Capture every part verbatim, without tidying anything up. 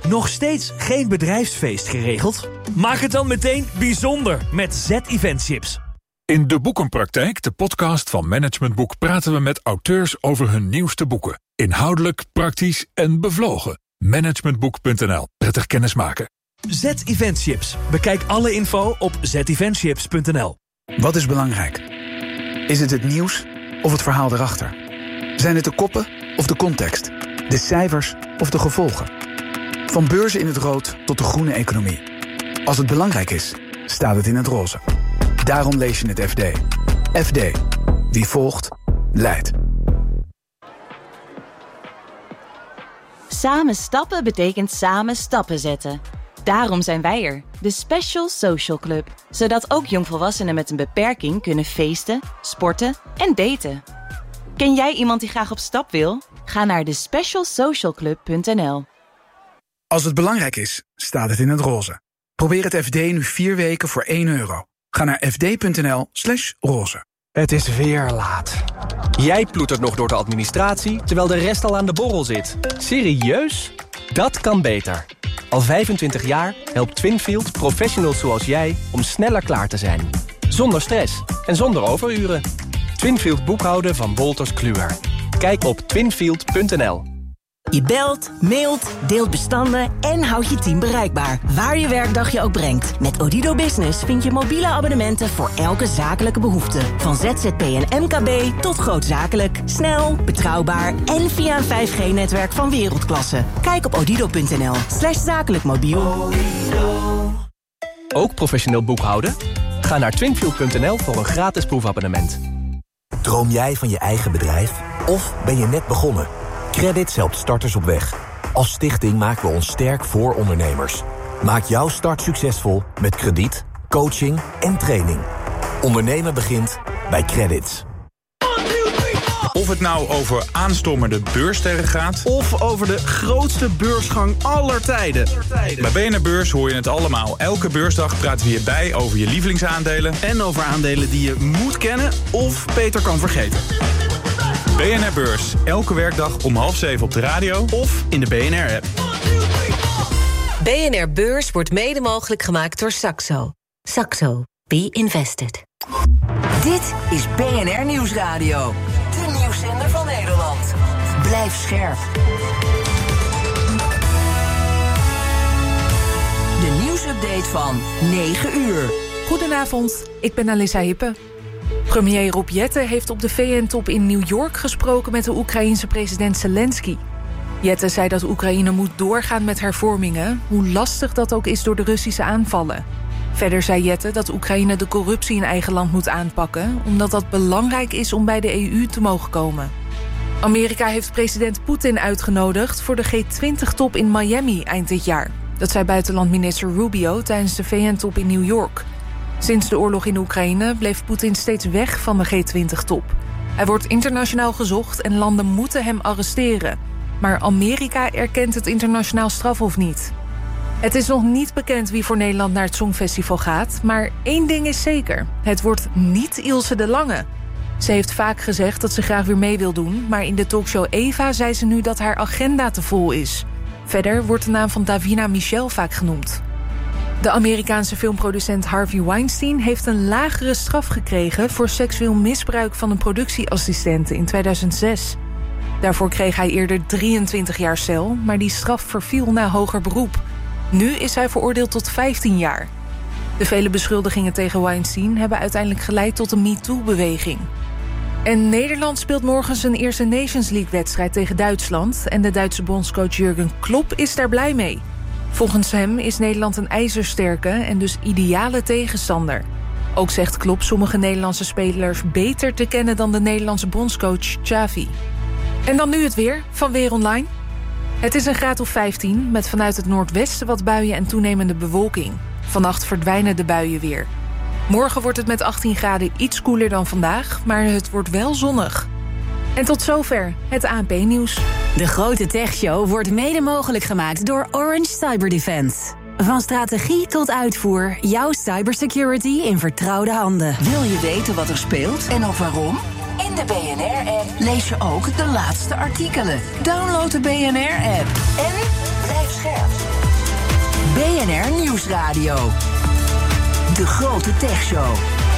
Nog steeds geen bedrijfsfeest geregeld? Maak het dan meteen bijzonder met Z-Eventchips. In De Boekenpraktijk, de podcast van Management Boek, praten we met auteurs over hun nieuwste boeken. Inhoudelijk, praktisch en bevlogen. managementboek punt n l. Prettig kennismaken. Z-Eventchips. Bekijk alle info op z eventchips punt n l. Wat is belangrijk? Is het het nieuws of het verhaal erachter? Zijn het de koppen of de context? De cijfers of de gevolgen? Van beurzen in het rood tot de groene economie. Als het belangrijk is, staat het in het roze. Daarom lees je het F D. F D. Wie volgt, leidt. Samen stappen betekent samen stappen zetten. Daarom zijn wij er, de Special Social Club. Zodat ook jongvolwassenen met een beperking kunnen feesten, sporten en daten. Ken jij iemand die graag op stap wil? Ga naar de special social club punt n l. Als het belangrijk is, staat het in het roze. Probeer het F D nu vier weken voor één euro. Ga naar f d punt n l slash roze. Het is weer laat. Jij ploetert nog door de administratie, terwijl de rest al aan de borrel zit. Serieus? Dat kan beter. Al vijfentwintig jaar helpt Twinfield professionals zoals jij om sneller klaar te zijn. Zonder stress en zonder overuren. Twinfield boekhouden van Wolters Kluwer. Kijk op twinfield punt n l. Je belt, mailt, deelt bestanden en houdt je team bereikbaar. Waar je werkdag je ook brengt. Met Odido Business vind je mobiele abonnementen voor elke zakelijke behoefte. Van Z Z P en M K B tot grootzakelijk. Snel, betrouwbaar en via een vijf G netwerk van wereldklasse. Kijk op odido punt n l slash zakelijk mobiel. Ook professioneel boekhouden? Ga naar twinfield punt n l voor een gratis proefabonnement. Droom jij van je eigen bedrijf? Of ben je net begonnen? Credits helpt starters op weg. Als stichting maken we ons sterk voor ondernemers. Maak jouw start succesvol met krediet, coaching en training. Ondernemen begint bij Credits. Of het nou over aanstormende beurssterren gaat, of over de grootste beursgang aller tijden. Bij B N R Beurs hoor je het allemaal. Elke beursdag praten we hierbij over je lievelingsaandelen. En over aandelen die je moet kennen of beter kan vergeten. B N R Beurs, elke werkdag om half zeven op de radio of in de B N R-app. B N R Beurs wordt mede mogelijk gemaakt door Saxo. Saxo. Be invested. Dit is B N R Nieuwsradio. De nieuwszender van Nederland. Blijf scherp. De nieuwsupdate van negen uur. Goedenavond, ik ben Alissa Hippe. Premier Rob Jetten heeft op de V N-top in New York gesproken met de Oekraïense president Zelensky. Jetten zei dat Oekraïne moet doorgaan met hervormingen, hoe lastig dat ook is door de Russische aanvallen. Verder zei Jetten dat Oekraïne de corruptie in eigen land moet aanpakken, omdat dat belangrijk is om bij de E U te mogen komen. Amerika heeft president Poetin uitgenodigd voor de G twintig-top in Miami eind dit jaar. Dat zei buitenlandminister Rubio tijdens de V N-top in New York. Sinds de oorlog in Oekraïne bleef Poetin steeds weg van de G twintig-top. Hij wordt internationaal gezocht en landen moeten hem arresteren. Maar Amerika erkent het internationaal strafhof niet. Het is nog niet bekend wie voor Nederland naar het Songfestival gaat, maar één ding is zeker. Het wordt niet Ilse de Lange. Ze heeft vaak gezegd dat ze graag weer mee wil doen, maar in de talkshow Eva zei ze nu dat haar agenda te vol is. Verder wordt de naam van Davina Michel vaak genoemd. De Amerikaanse filmproducent Harvey Weinstein heeft een lagere straf gekregen voor seksueel misbruik van een productieassistente in tweeduizend zes. Daarvoor kreeg hij eerder drieëntwintig jaar cel, maar die straf verviel na hoger beroep. Nu is hij veroordeeld tot vijftien jaar. De vele beschuldigingen tegen Weinstein hebben uiteindelijk geleid tot een MeToo-beweging. En Nederland speelt morgen zijn eerste Nations League-wedstrijd tegen Duitsland, en de Duitse bondscoach Jurgen Klopp is daar blij mee. Volgens hem is Nederland een ijzersterke en dus ideale tegenstander. Ook zegt Klopp sommige Nederlandse spelers beter te kennen dan de Nederlandse bondscoach Xavi. En dan nu het weer van Weer Online. Het is een graad of vijftien, met vanuit het noordwesten wat buien en toenemende bewolking. Vannacht verdwijnen de buien weer. Morgen wordt het met achttien graden iets koeler dan vandaag, maar het wordt wel zonnig. En tot zover het A N P-nieuws. De Grote Techshow wordt mede mogelijk gemaakt door Orange Cyber Defense. Van strategie tot uitvoer, jouw cybersecurity in vertrouwde handen. Wil je weten wat er speelt en of waarom? In de B N R-app lees je ook de laatste artikelen. Download de B N R-app en blijf scherp. B N R Nieuwsradio. De Grote Techshow.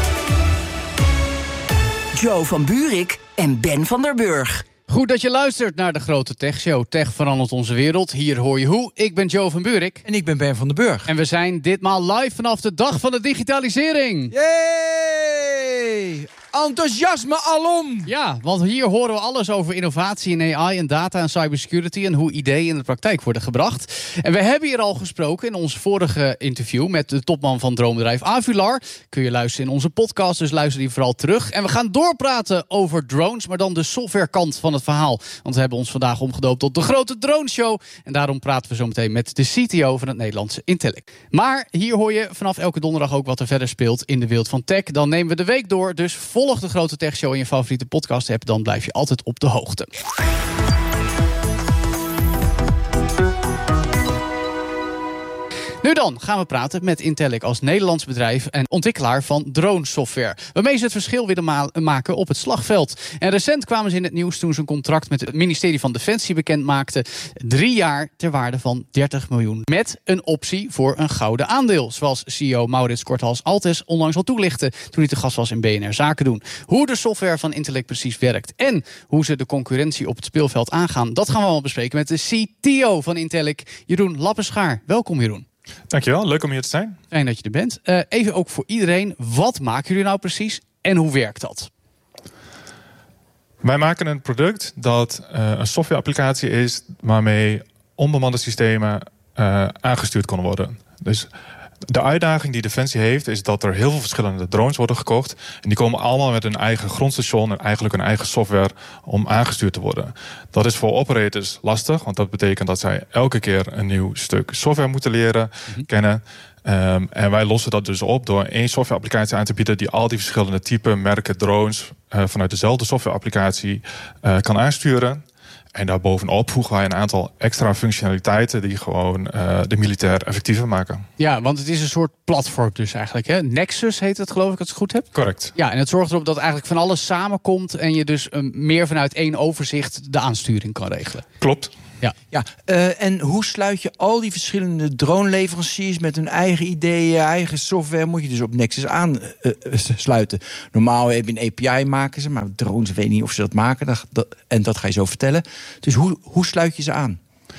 Joe van Buurik en Ben van der Burg. Goed dat je luistert naar de Grote Techshow. Tech verandert onze wereld. Hier hoor je hoe. Ik ben Joe van Buurik. En ik ben Ben van der Burg. En we zijn ditmaal live vanaf de dag van de digitalisering. Yay! Enthousiasme alom! Ja, want hier horen we alles over innovatie in A I en data en cybersecurity en hoe ideeën in de praktijk worden gebracht. En we hebben hier al gesproken in ons vorige interview met de topman van droombedrijf Avular. Kun je luisteren in onze podcast, dus luister die vooral terug. En we gaan doorpraten over drones, maar dan de softwarekant van het verhaal. Want we hebben ons vandaag omgedoopt tot de Grote Drone Show. En daarom praten we zo meteen met de C T O van het Nederlandse Intellect. Maar hier hoor je vanaf elke donderdag ook wat er verder speelt in de wereld van tech. Dan nemen we de week door, dus volg de Grote Techshow in je favoriete podcast app, dan blijf je altijd op de hoogte. Nu dan gaan we praten met Intellect als Nederlands bedrijf en ontwikkelaar van dronesoftware, waarmee ze het verschil willen ma- maken op het slagveld. En recent kwamen ze in het nieuws toen ze een contract met het ministerie van Defensie bekend maakten. Drie jaar ter waarde van dertig miljoen. Met een optie voor een gouden aandeel. Zoals C E O Maurits Korthals-Altes onlangs al toelichtte toen hij te gast was in B N R Zaken doen. Hoe de software van Intellect precies werkt en hoe ze de concurrentie op het speelveld aangaan, dat gaan we allemaal bespreken met de C T O van Intellect, Jeroen Lappenschaar. Welkom, Jeroen. Dankjewel, leuk om hier te zijn. Fijn dat je er bent. Uh, even ook voor iedereen, wat maken jullie nou precies en hoe werkt dat? Wij maken een product dat uh, een softwareapplicatie is waarmee onbemande systemen uh, aangestuurd kunnen worden. Dus de uitdaging die Defensie heeft is dat er heel veel verschillende drones worden gekocht. En die komen allemaal met een eigen grondstation en eigenlijk een eigen software om aangestuurd te worden. Dat is voor operators lastig, want dat betekent dat zij elke keer een nieuw stuk software moeten leren, mm-hmm. kennen. Um, en wij lossen dat dus op door één softwareapplicatie aan te bieden die al die verschillende typen, merken, drones uh, vanuit dezelfde softwareapplicatie uh, kan aansturen. En daarbovenop voegen wij een aantal extra functionaliteiten die gewoon uh, de militair effectiever maken. Ja, want het is een soort platform dus eigenlijk. Hè? Nexus heet het, geloof ik, als ik het goed heb. Correct. Ja, en het zorgt erop dat eigenlijk van alles samenkomt en je dus um, meer vanuit één overzicht de aansturing kan regelen. Klopt. Ja, ja uh, en hoe sluit je al die verschillende drone-leveranciers met hun eigen ideeën, eigen software, moet je dus op Nexus aansluiten. Uh, Normaal heb je een A P I maken ze, maar drones weet niet of ze dat maken. Dat, dat, en dat ga je zo vertellen. Dus hoe, hoe sluit je ze aan?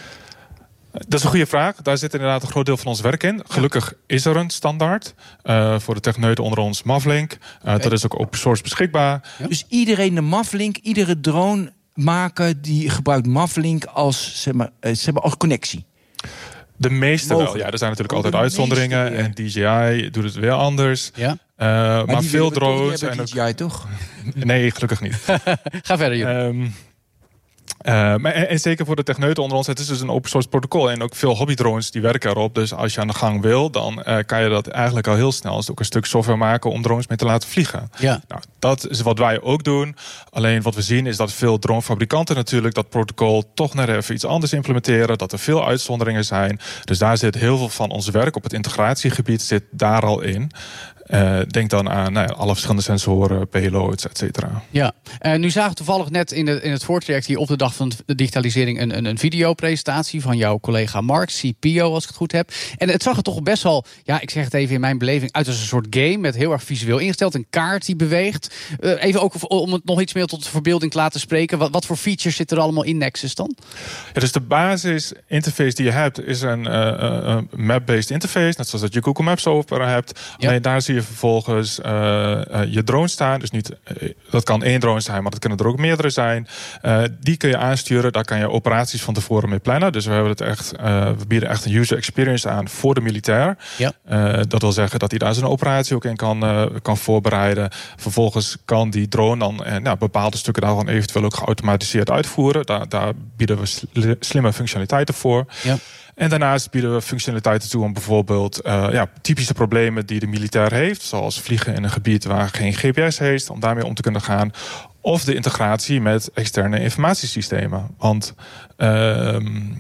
Dat is een goede vraag. Daar zit inderdaad een groot deel van ons werk in. Gelukkig is er een standaard. Uh, voor de techneuten onder ons Mavlink. Uh, okay. Dat is ook open source beschikbaar. Ja? Dus iedereen de Mavlink, iedere drone maken die gebruikt Mavlink als, zeg maar, zeg maar, als connectie. De meeste wel. Ja, er zijn natuurlijk altijd uitzonderingen. Meeste, ja. En D J I doet het weer anders. Ja. Uh, maar maar veel drones. Die hebben D J I toch? Nee, gelukkig niet. Ga verder, um, Uh, maar en, en zeker voor de techneuten onder ons, het is dus een open source protocol. En ook veel hobbydrones die werken erop. Dus als je aan de gang wil, dan uh, kan je dat eigenlijk al heel snel. Dus ook een stuk software maken om drones mee te laten vliegen. Ja. Nou, dat is wat wij ook doen. Alleen wat we zien is dat veel dronefabrikanten natuurlijk dat protocol toch net even iets anders implementeren. Dat er veel uitzonderingen zijn. Dus daar zit heel veel van ons werk op het integratiegebied zit daar al in. Uh, denk dan aan nou ja, alle verschillende sensoren, payloads, et cetera. Ja, uh, nu zagen we toevallig net in, de, in het voortraject hier op de dag van de digitalisering een, een, een videopresentatie van jouw collega Mark, C P O als ik het goed heb. En het zag er toch best wel, ja, ik zeg het even in mijn beleving, uit als een soort game met heel erg visueel ingesteld, een kaart die beweegt. Uh, even ook om het nog iets meer tot de verbeelding te laten spreken. Wat, wat voor features zitten er allemaal in Nexus dan? Ja, dus de basis interface die je hebt is een uh, uh, map-based interface, net zoals dat je Google Maps over hebt. Ja. Alleen daar zie je vervolgens uh, uh, je drone staan. Dus niet, uh, dat kan één drone zijn, maar dat kunnen er ook meerdere zijn. Uh, die kun je aansturen. Daar kan je operaties van tevoren mee plannen. Dus we hebben het echt, uh, we bieden echt een user experience aan voor de militair. Ja. Uh, dat wil zeggen dat hij daar zijn operatie ook in kan, uh, kan voorbereiden. Vervolgens kan die drone dan uh, nou, bepaalde stukken daarvan eventueel ook geautomatiseerd uitvoeren. Daar, daar bieden we sl- slimme functionaliteiten voor. Ja. En daarnaast bieden we functionaliteiten toe om bijvoorbeeld uh, ja, typische problemen die de militair heeft, zoals vliegen in een gebied waar geen G P S heeft, om daarmee om te kunnen gaan. Of de integratie met externe informatiesystemen. Want uh,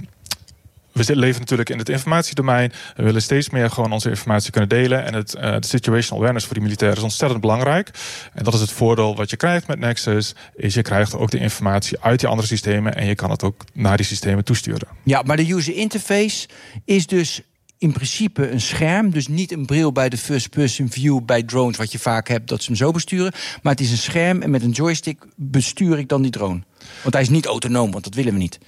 we leven natuurlijk in het informatiedomein. We willen steeds meer gewoon onze informatie kunnen delen. En het, uh, de situational awareness voor die militairen is ontzettend belangrijk. En dat is het voordeel wat je krijgt met Nexus. Is je krijgt ook de informatie uit die andere systemen. En je kan het ook naar die systemen toesturen. Ja, maar de user interface is dus in principe een scherm. Dus niet een bril bij de first-person view bij drones, wat je vaak hebt, dat ze hem zo besturen. Maar het is een scherm en met een joystick bestuur ik dan die drone. Want hij is niet autonoom, want dat willen we niet.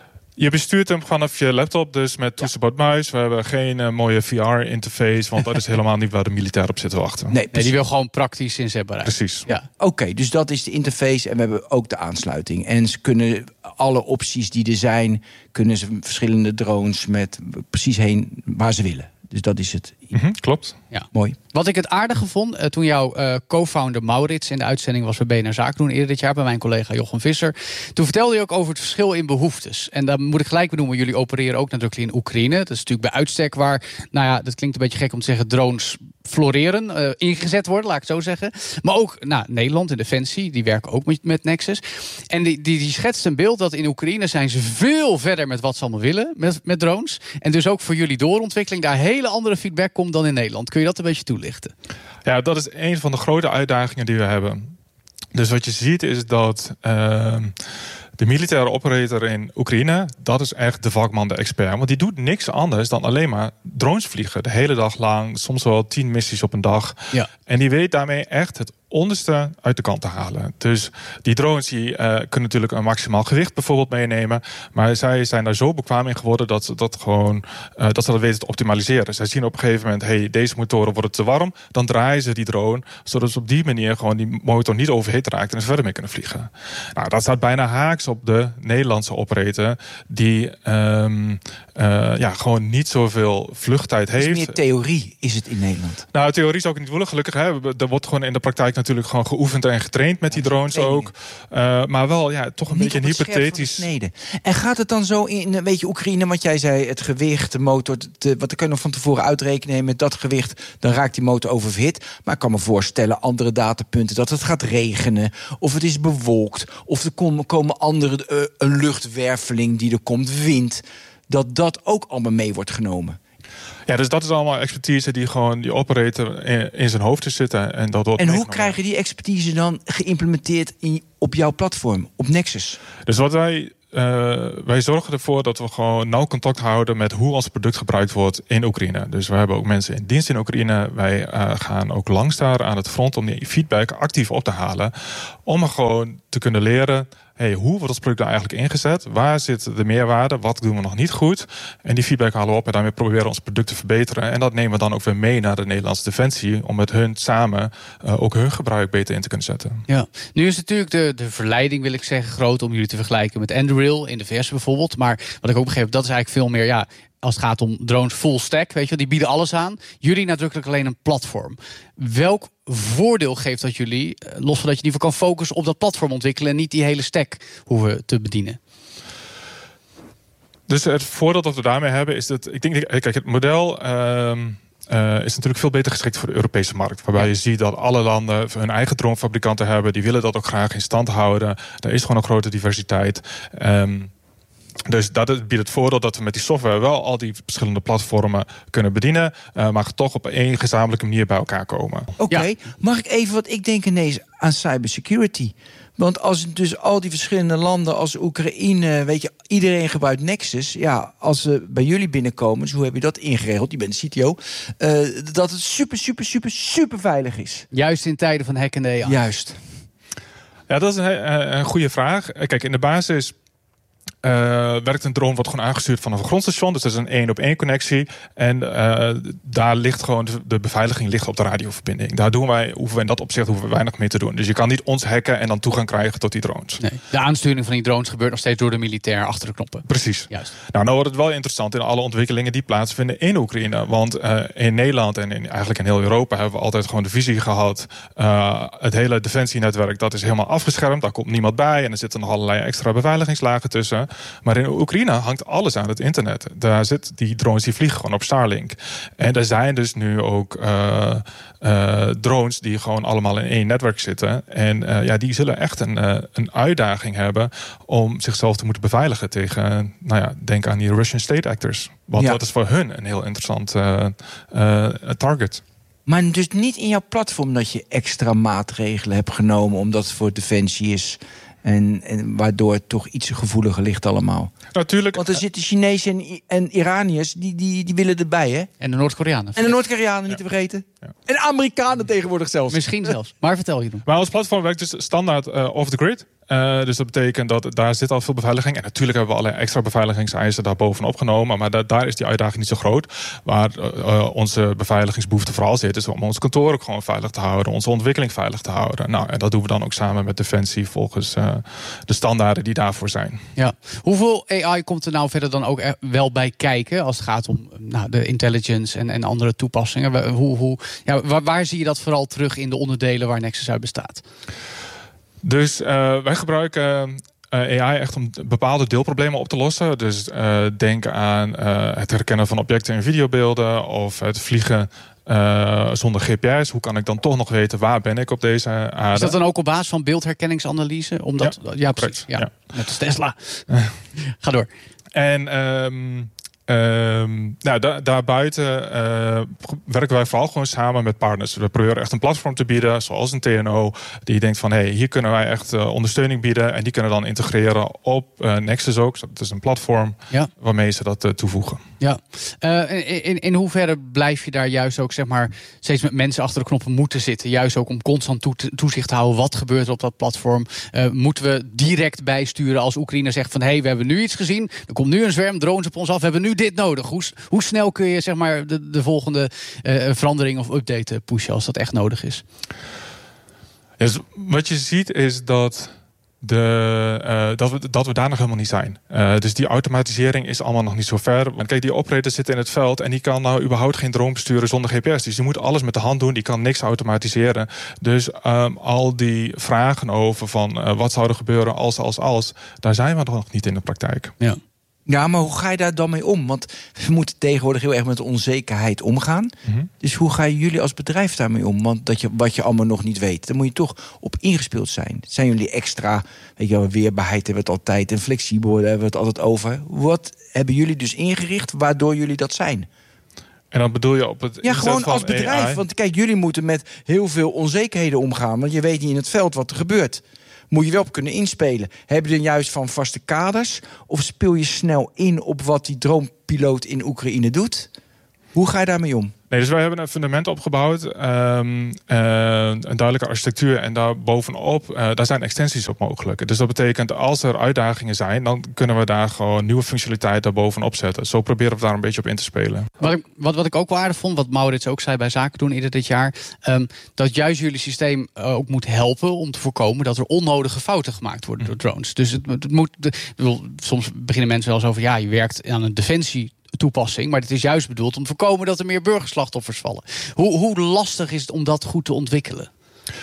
Je bestuurt hem vanaf je laptop, dus met toetsenbord muis. We hebben geen uh, mooie V R-interface, want dat is helemaal niet waar de militair op zit te wachten. Nee, nee, die wil gewoon praktisch inzetbaarheid. Precies. Ja. Oké, okay, dus dat is de interface en we hebben ook de aansluiting. En ze kunnen alle opties die er zijn, kunnen ze verschillende drones met precies heen waar ze willen. Dus dat is het. Mm-hmm, klopt. Ja. Mooi. Wat ik het aardige vond, uh, toen jouw uh, co-founder Maurits in de uitzending was bij B N R Zaken doen eerder dit jaar bij mijn collega Jochem Visser. Toen vertelde je ook over het verschil in behoeftes. En daar moet ik gelijk benoemen, jullie opereren ook nadrukkelijk in Oekraïne. Dat is natuurlijk bij uitstek waar, nou ja, dat klinkt een beetje gek om te zeggen, drones floreren, uh, ingezet worden, laat ik het zo zeggen. Maar ook nou, Nederland en Defensie, die werken ook met, met Nexus. En die, die, die schetst een beeld dat in Oekraïne zijn ze veel verder met wat ze allemaal willen met, met drones. En dus ook voor jullie doorontwikkeling daar hele andere feedback komt dan in Nederland. Kun je dat een beetje toelichten? Ja, dat is een van de grote uitdagingen die we hebben. Dus wat je ziet is dat uh, de militaire operator in Oekraïne, dat is echt de vakman, de expert. Want die doet niks anders dan alleen maar drones vliegen. De hele dag lang, soms wel tien missies op een dag. Ja. En die weet daarmee echt het onderste uit de kant te halen. Dus die drones die, uh, kunnen natuurlijk een maximaal gewicht bijvoorbeeld meenemen. Maar zij zijn daar zo bekwaam in geworden dat ze dat gewoon uh, dat ze dat weten te optimaliseren. Zij zien op een gegeven moment, hey, deze motoren worden te warm. Dan draaien ze die drone, zodat ze op die manier gewoon die motor niet overhit raakt en ze verder mee kunnen vliegen. Nou, dat staat bijna haaks op de Nederlandse operator, die um, uh, ja, gewoon niet zoveel vluchttijd heeft. Het is meer theorie, is het in Nederland? Nou, theorie zou ik niet willen, gelukkig. Hè. Er wordt gewoon in de praktijk natuurlijk gewoon geoefend en getraind met die drones ook. Uh, maar wel, ja, toch een niet beetje een hypothetisch. En gaat het dan zo in, weet je, Oekraïne, want jij zei het gewicht, de motor, de, wat kun je nog van tevoren uitrekenen, met dat gewicht, dan raakt die motor oververhit. Maar ik kan me voorstellen, andere datapunten, dat het gaat regenen, of het is bewolkt, of er komen, komen andere, uh, een luchtwerveling die er komt, wind, dat dat ook allemaal mee wordt genomen. Ja, dus dat is allemaal expertise die gewoon die operator in, in zijn hoofd te zitten. En, dat wordt en hoe krijgen die expertise dan geïmplementeerd in, op jouw platform, op Nexus? Dus wat wij... Uh, wij zorgen ervoor dat we gewoon nauw contact houden met hoe ons product gebruikt wordt in Oekraïne. Dus we hebben ook mensen in dienst in Oekraïne. Wij uh, gaan ook langs daar aan het front om die feedback actief op te halen. Om er gewoon te kunnen leren, hey, hoe wordt ons product nou eigenlijk ingezet? Waar zit de meerwaarde? Wat doen we nog niet goed? En die feedback halen we op en daarmee proberen we ons product te verbeteren. En dat nemen we dan ook weer mee naar de Nederlandse Defensie, om met hun samen uh, ook hun gebruik beter in te kunnen zetten. Ja. Nu is natuurlijk de, de verleiding, wil ik zeggen, groot om jullie te vergelijken met Anduril in de V S bijvoorbeeld. Maar wat ik ook begreep, dat is eigenlijk veel meer, ja, als het gaat om drones full stack, weet je wel, die bieden alles aan. Jullie nadrukkelijk alleen een platform. Welk voordeel geeft dat jullie, los van dat je in ieder geval kan focussen op dat platform ontwikkelen en niet die hele stack hoeven te bedienen? Dus het voordeel dat we daarmee hebben is dat, ik denk, kijk, het model Uh, Uh, is natuurlijk veel beter geschikt voor de Europese markt. Waarbij je ziet dat alle landen hun eigen dronefabrikanten hebben. Die willen dat ook graag in stand houden. Er is gewoon een grote diversiteit. Um, Dus dat biedt het voordeel dat we met die software wel al die verschillende platformen kunnen bedienen, uh, maar toch op één gezamenlijke manier bij elkaar komen. Oké, okay. ja. Mag ik even wat ik denk ineens aan cybersecurity? Want als dus al die verschillende landen als Oekraïne, weet je, iedereen gebruikt Nexus. Ja, als ze bij jullie binnenkomen, dus hoe heb je dat ingeregeld? Je bent de C T O. Uh, dat het super, super, super, super veilig is. Juist in tijden van hackende A I. Juist. Ja, dat is een, een goede vraag. Kijk, in de basis Uh, werkt een drone, wordt gewoon aangestuurd vanaf een grondstation. Dus dat is een één op één connectie. En uh, daar ligt gewoon de, de beveiliging ligt op de radioverbinding. Daar doen wij, hoeven we in dat opzicht hoeven we weinig mee te doen. Dus je kan niet ons hacken en dan toegang krijgen tot die drones. Nee, de aansturing van die drones gebeurt nog steeds door de militair achter de knoppen. Precies. Juist. Nou, nou wordt het wel interessant in alle ontwikkelingen die plaatsvinden in Oekraïne. Want uh, in Nederland en in, eigenlijk in heel Europa hebben we altijd gewoon de visie gehad. Uh, het hele defensienetwerk, dat is helemaal afgeschermd. Daar komt niemand bij en er zitten nog allerlei extra beveiligingslagen tussen. Maar in Oekraïne hangt alles aan het internet. Daar zit die drones die vliegen gewoon op Starlink. En er zijn dus nu ook uh, uh, drones die gewoon allemaal in één netwerk zitten. En uh, ja, die zullen echt een, uh, een uitdaging hebben om zichzelf te moeten beveiligen tegen, nou ja, denk aan die Russian state actors. Want ja. dat is voor hun een heel interessant uh, uh, target. Maar dus niet in jouw platform dat je extra maatregelen hebt genomen omdat het voor defensie is En, en waardoor het toch iets gevoeliger ligt allemaal. Natuurlijk. Want er zitten Chinezen en, en Iraniërs, die, die, die willen erbij, hè? En de Noord-Koreanen. En de Noord-Koreanen, niet ja. te vergeten. Ja. En de Amerikanen tegenwoordig zelfs. Misschien zelfs. Maar vertel je dan. Maar ons platform werkt dus standaard uh, off the grid. Uh, dus dat betekent dat daar zit al veel beveiliging. En natuurlijk hebben we allerlei extra beveiligingseisen daar bovenop genomen. Maar da- daar is die uitdaging niet zo groot. Waar uh, uh, onze beveiligingsbehoefte vooral zit, is om ons kantoor ook gewoon veilig te houden. Onze ontwikkeling veilig te houden. Nou, en dat doen we dan ook samen met Defensie volgens uh, de standaarden die daarvoor zijn. Ja. Hoeveel A I komt er nou verder dan ook er wel bij kijken als het gaat om nou, de intelligence en, en andere toepassingen? Hoe, hoe, ja, waar, waar zie je dat vooral terug in de onderdelen waar Nexus uit bestaat? Dus uh, wij gebruiken uh, A I echt om bepaalde deelproblemen op te lossen. Dus uh, denk aan uh, het herkennen van objecten in videobeelden of het vliegen uh, zonder G P S. Hoe kan ik dan toch nog weten waar ben ik op deze aarde? Is dat dan ook op basis van beeldherkenningsanalyse? Omdat, ja, ja, precies. Ja. Ja. Net als Tesla. Ga door. En Um, Um, nou, da- daarbuiten uh, werken wij vooral gewoon samen met partners. We proberen echt een platform te bieden, zoals een T N O, die denkt van, hé, hey, hier kunnen wij echt uh, ondersteuning bieden. En die kunnen dan integreren op uh, Nexus ook. Dat is een platform ja. waarmee ze dat uh, toevoegen. Ja. Uh, in, in hoeverre blijf je daar juist ook, zeg maar, steeds met mensen achter de knoppen moeten zitten? Juist ook om constant toe- toezicht te houden. Wat gebeurt er op dat platform? Uh, moeten we direct bijsturen als Oekraïne zegt van, hé, hey, we hebben nu iets gezien. Er komt nu een zwerm drones op ons af. We hebben nu dit nodig. Hoe, hoe snel kun je, zeg maar, de, de volgende uh, verandering of update pushen als dat echt nodig is? Dus wat je ziet is dat, de, uh, dat, we, dat we daar nog helemaal niet zijn. Uh, dus die automatisering is allemaal nog niet zo ver. Want kijk, die operator zit in het veld en die kan nou überhaupt geen drone besturen zonder G P S. Dus die moet alles met de hand doen. Die kan niks automatiseren. Dus um, al die vragen over van uh, wat zou er gebeuren als, als, als, daar zijn we nog niet in de praktijk. Ja. Ja, maar hoe ga je daar dan mee om? Want we moeten tegenwoordig heel erg met de onzekerheid omgaan. Mm-hmm. Dus hoe gaan jullie als bedrijf daarmee om? Want dat je, wat je allemaal nog niet weet, daar moet je toch op ingespeeld zijn. Zijn jullie extra, weet je wel, weerbaarheid hebben we het altijd en flexibel hebben we het altijd over. Wat hebben jullie dus ingericht waardoor jullie dat zijn? En dan bedoel je op het Ja, gewoon van als bedrijf. A I? Want kijk, jullie moeten met heel veel onzekerheden omgaan. Want je weet niet in het veld wat er gebeurt. Moet je wel op kunnen inspelen. Heb je dan juist van vaste kaders? Of speel je snel in op wat die droompiloot in Oekraïne doet? Hoe ga je daarmee om? Nee, dus wij hebben een fundament opgebouwd, um, uh, een duidelijke architectuur en daar bovenop, uh, daar zijn extensies op mogelijk. Dus dat betekent als er uitdagingen zijn, dan kunnen we daar gewoon nieuwe functionaliteit daar bovenop zetten. Zo proberen we daar een beetje op in te spelen. Wat ik, wat, wat ik ook wel aardig vond, wat Maurits ook zei bij Zaken doen eerder dit jaar, um, dat juist jullie systeem uh, ook moet helpen om te voorkomen dat er onnodige fouten gemaakt worden door drones. Dus het, het moet, de, ik bedoel, soms beginnen mensen wel eens over, ja, je werkt aan een defensie toepassing, maar het is juist bedoeld om te voorkomen dat er meer burgerslachtoffers vallen. Hoe, hoe lastig is het om dat goed te ontwikkelen?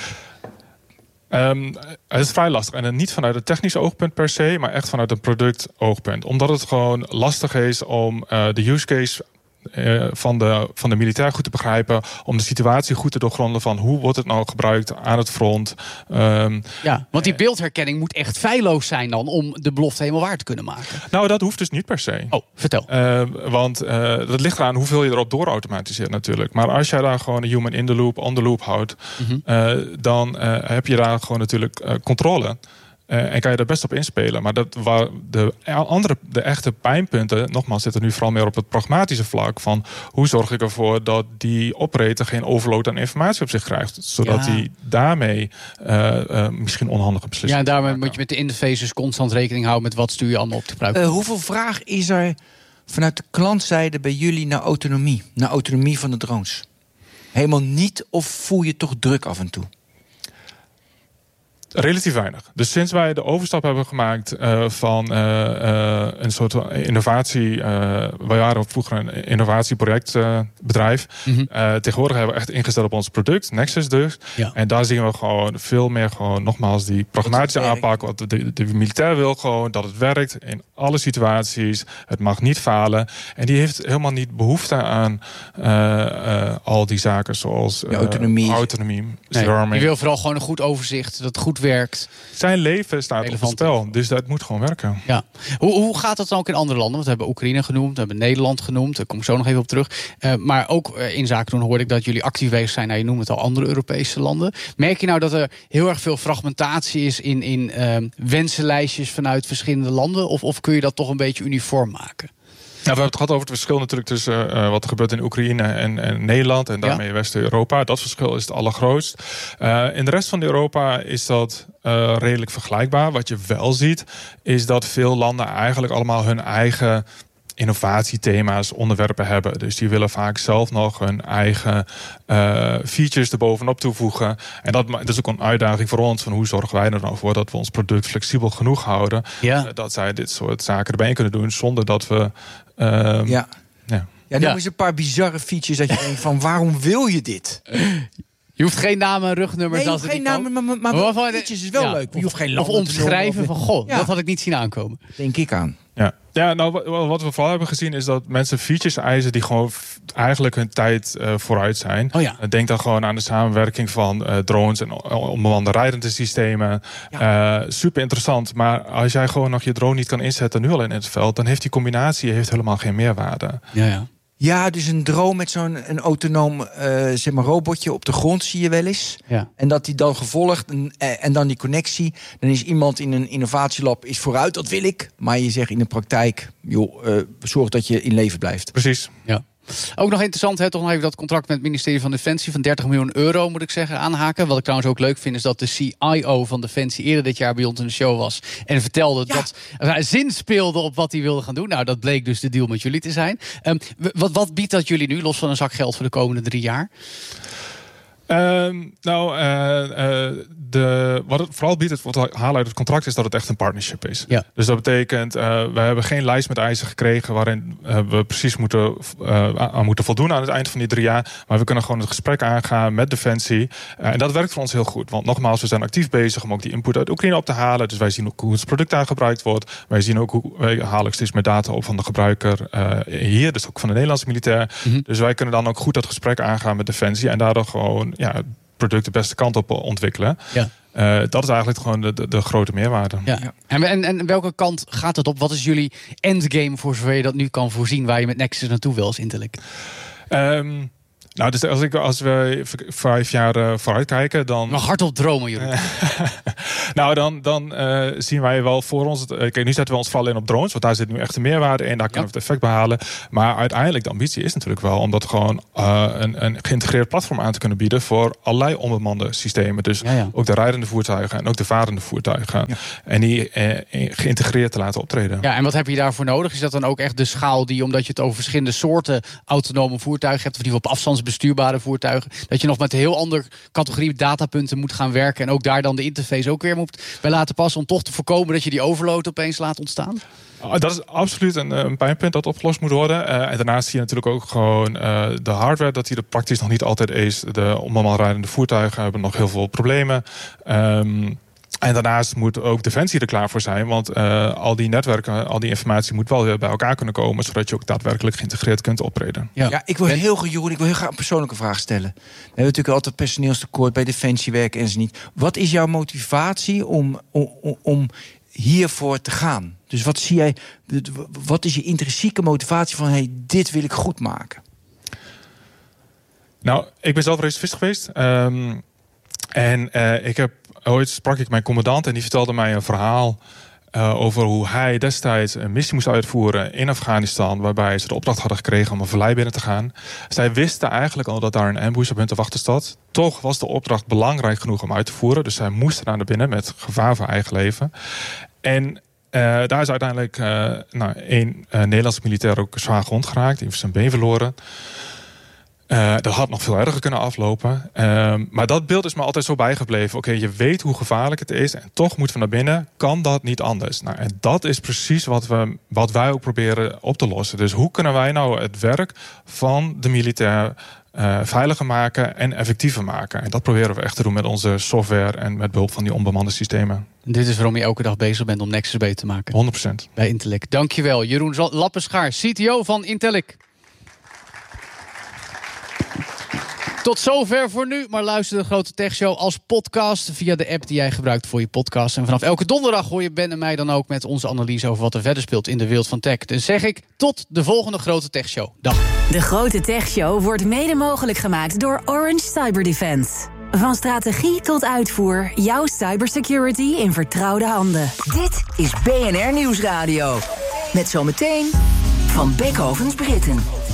Um, het is vrij lastig. En niet vanuit een technisch oogpunt per se, maar echt vanuit een product oogpunt. Omdat het gewoon lastig is om uh, de use case Uh, van, de, van de militair goed te begrijpen, om de situatie goed te doorgronden van hoe wordt het nou gebruikt aan het front. Um, ja, want die beeldherkenning moet echt feilloos zijn dan om de belofte helemaal waar te kunnen maken. Nou, dat hoeft dus niet per se. Oh, vertel. Uh, want uh, dat ligt eraan hoeveel je erop doorautomatiseert natuurlijk. Maar als jij daar gewoon een human in the loop, on the loop houdt, mm-hmm. uh, dan uh, heb je daar gewoon natuurlijk uh, controle. Uh, en kan je er best op inspelen. Maar dat, waar de andere, de echte pijnpunten, nogmaals, zitten nu vooral meer op het pragmatische vlak. Van hoe zorg ik ervoor dat die operator geen overload aan informatie op zich krijgt. Zodat hij ja. daarmee uh, uh, misschien onhandige beslissingen. Ja, en daarmee moet je met de interfaces constant rekening houden met wat stuur je allemaal op te gebruiken. Uh, hoeveel vraag is er vanuit de klantzijde bij jullie naar autonomie? Naar autonomie van de drones? Helemaal niet, of voel je toch druk af en toe? Relatief weinig. Dus sinds wij de overstap hebben gemaakt uh, van uh, uh, een soort innovatie. Uh, wij waren vroeger een innovatieprojectbedrijf. Uh, mm-hmm. uh, tegenwoordig hebben we echt ingesteld op ons product, Nexus dus. Ja. En daar zien we gewoon veel meer gewoon nogmaals die pragmatische aanpak. Wat de, de, de militair wil gewoon dat het werkt in alle situaties. Het mag niet falen. En die heeft helemaal niet behoefte aan uh, uh, al die zaken zoals uh, autonomie. autonomie nee, je wil vooral gewoon een goed overzicht, dat het goed werkt. Zijn leven staat Relevant. op het spel, dus dat moet gewoon werken. Ja. Hoe, hoe gaat dat dan ook in andere landen? Want we hebben Oekraïne genoemd, we hebben Nederland genoemd, daar kom ik zo nog even op terug. Uh, maar Maar ook uh, in zaken doen hoorde ik dat jullie actief bezig zijn. Nou, je noemt het al, andere Europese landen. Merk je nou dat er heel erg veel fragmentatie is in, in uh, wensenlijstjes vanuit verschillende landen? Of, of kun je dat toch een beetje uniform maken? Ja, we hebben het gehad over het verschil natuurlijk tussen uh, wat er gebeurt in Oekraïne en, en Nederland en daarmee ja. West-Europa. Dat verschil is het allergrootst. Uh, in de rest van Europa is dat uh, redelijk vergelijkbaar. Wat je wel ziet, is dat veel landen eigenlijk allemaal hun eigen innovatiethema's, onderwerpen hebben. Dus die willen vaak zelf nog hun eigen uh, features erbovenop toevoegen. En dat, dat is ook een uitdaging voor ons. Van hoe zorgen wij er nou voor dat we ons product flexibel genoeg houden. Ja. Uh, dat zij dit soort zaken erbij kunnen doen zonder dat we Uh, ja. Ja. Ja, noem ja. eens een paar bizarre features dat je denkt van waarom wil je dit? Je hoeft geen namen en rugnummers. Nee, je hoeft geen namen, maar, maar, maar, maar features is wel ja, leuk. Je hoeft geen of omschrijven van, goh, ja. dat had ik niet zien aankomen. Denk ik aan. Ja. Ja, nou, wat we vooral hebben gezien is dat mensen features eisen die gewoon eigenlijk hun tijd uh, vooruit zijn. Oh ja. Denk dan gewoon aan de samenwerking van uh, drones en onbemande rijdende systemen. Ja. Uh, super interessant, maar als jij gewoon nog je drone niet kan inzetten nu al in het veld, dan heeft die combinatie heeft helemaal geen meerwaarde. Ja, ja. Ja, dus een drone met zo'n een autonoom uh, zeg maar robotje op de grond zie je wel eens. Ja. En dat die dan gevolgd en, en dan die connectie. Dan is iemand in een innovatielab is vooruit, dat wil ik. Maar je zegt in de praktijk, joh, uh, zorg dat je in leven blijft. Precies. Ja. Ook nog interessant, hè, toch nog even dat contract met het ministerie van Defensie van dertig miljoen euro, moet ik zeggen, aanhaken. Wat ik trouwens ook leuk vind, is dat de C I O van Defensie eerder dit jaar bij ons in de show was en vertelde ja. dat hij zin speelde op wat hij wilde gaan doen. Nou, dat bleek dus de deal met jullie te zijn. Um, wat, wat biedt dat jullie nu, los van een zak geld voor de komende drie jaar? Um, nou, uh, uh, de, wat het vooral biedt, wat we halen uit het contract, is dat het echt een partnership is. Ja. Dus dat betekent, uh, we hebben geen lijst met eisen gekregen waarin uh, we precies moeten, uh, aan moeten voldoen aan het eind van die drie jaar. Maar we kunnen gewoon het gesprek aangaan met Defensie. Uh, en dat werkt voor ons heel goed. Want nogmaals, we zijn actief bezig om ook die input uit Oekraïne op te halen. Dus wij zien ook hoe het product daar gebruikt wordt. Wij zien ook hoe wij halen steeds meer data op van de gebruiker uh, hier, dus ook van de Nederlandse militair. Mm-hmm. Dus wij kunnen dan ook goed dat gesprek aangaan met Defensie en daardoor gewoon ja, het product de beste kant op ontwikkelen. Ja. Uh, dat is eigenlijk gewoon de, de, de grote meerwaarde. Ja. Ja. En, en, en welke kant gaat het op? Wat is jullie endgame voor zover je dat nu kan voorzien, waar je met Nexus naartoe wil als Intellect? Um, Nou, dus als, ik, als we vijf jaar uh, vooruit kijken, dan... Nog hardop dromen, jullie. nou, dan, dan uh, zien wij wel voor ons... Het, uh, kijk, nu zetten we ons vooral in op drones, want daar zit nu echt de meerwaarde in. Daar kunnen ja. we het effect behalen. Maar uiteindelijk, de ambitie is natuurlijk wel om dat gewoon uh, een, een geïntegreerd platform aan te kunnen bieden voor allerlei onbemande systemen. Dus ja, ja. ook de rijdende voertuigen en ook de varende voertuigen. Ja. En die uh, geïntegreerd te laten optreden. Ja, en wat heb je daarvoor nodig? Is dat dan ook echt de schaal die, omdat je het over verschillende soorten autonome voertuigen hebt, of die op afstandsbestuurbare voertuigen, dat je nog met een heel andere categorie datapunten moet gaan werken en ook daar dan de interface ook weer moet bij laten passen om toch te voorkomen dat je die overload opeens laat ontstaan? Dat is absoluut een, een pijnpunt dat opgelost moet worden. Uh, en daarnaast zie je natuurlijk ook gewoon uh, de hardware, dat die er praktisch nog niet altijd is. De onbemande rijdende voertuigen hebben nog heel veel problemen. Um, En daarnaast moet ook Defensie er klaar voor zijn. Want uh, al die netwerken, al die informatie moet wel weer bij elkaar kunnen komen, zodat je ook daadwerkelijk geïntegreerd kunt optreden. Ja, ja ik wil heel graag, Jeroen, ik wil heel graag een persoonlijke vraag stellen. We hebben natuurlijk altijd personeelstekort bij Defensie werken en ze niet. Wat is jouw motivatie om, om, om hiervoor te gaan? Dus wat zie jij? Wat is je intrinsieke motivatie van hey, dit wil ik goed maken? Nou, ik ben zelf reservist geweest. Um, en uh, ik heb ooit sprak ik mijn commandant en die vertelde mij een verhaal uh, over hoe hij destijds een missie moest uitvoeren in Afghanistan, waarbij ze de opdracht hadden gekregen om een vallei binnen te gaan. Zij wisten eigenlijk al dat daar een ambush op hun te wachten stond. Toch was de opdracht belangrijk genoeg om uit te voeren, dus zij moesten daar naar binnen met gevaar voor eigen leven. En uh, daar is uiteindelijk uh, nou, één uh, Nederlandse militair ook zwaar gewond geraakt, die heeft zijn been verloren. Uh, dat had nog veel erger kunnen aflopen. Uh, maar dat beeld is me altijd zo bijgebleven. Oké, okay, je weet hoe gevaarlijk het is en toch moeten we naar binnen. Kan dat niet anders? Nou, en dat is precies wat, we, wat wij ook proberen op te lossen. Dus hoe kunnen wij nou het werk van de militair uh, veiliger maken en effectiever maken? En dat proberen we echt te doen met onze software en met behulp van die onbemande systemen. En dit is waarom je elke dag bezig bent om Nexus beter te maken. honderd procent. Bij Intellect. Dankjewel, Jeroen Lappenschaar, C T O van Intellect. Tot zover voor nu, maar luister de Grote Tech Show als podcast via de app die jij gebruikt voor je podcast. En vanaf elke donderdag hoor je Ben en mij dan ook met onze analyse over wat er verder speelt in de wereld van tech. Dus zeg ik, tot de volgende Grote Tech Show. Dag. De Grote Tech Show wordt mede mogelijk gemaakt door Orange Cyber Defense. Van strategie tot uitvoer, jouw cybersecurity in vertrouwde handen. Dit is B N R Nieuwsradio. Met zometeen Van Beckhovens Britten.